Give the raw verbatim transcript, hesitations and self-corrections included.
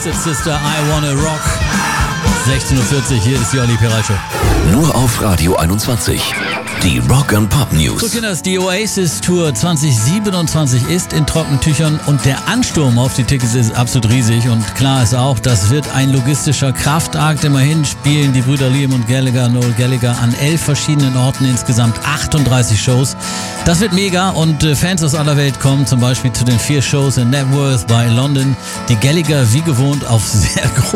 Twisted Sister, I Wanna Rock. sechzehn Uhr vierzig, hier ist die Olli Peral Show. Nur auf Radio einundzwanzig. Die Rock and Pop News. So Kinders, die Oasis Tour zwanzig siebenundzwanzig ist in Trockentüchern und der Ansturm auf die Tickets ist absolut riesig. Und klar ist auch, das wird ein logistischer Kraftakt. Immerhin spielen die Brüder Liam und Gallagher, Noel Gallagher, an elf verschiedenen Orten, insgesamt achtunddreißig Shows. Das wird mega und Fans aus aller Welt kommen zum Beispiel zu den vier Shows in Knebworth bei London. Die Gallagher wie gewohnt auf sehr groß